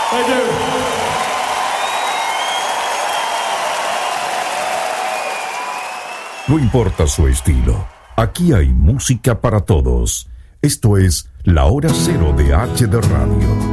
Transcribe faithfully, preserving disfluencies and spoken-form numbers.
Thank you. No importa su estilo, aquí hay música para todos. Esto es La Hora Cero de H D Radio.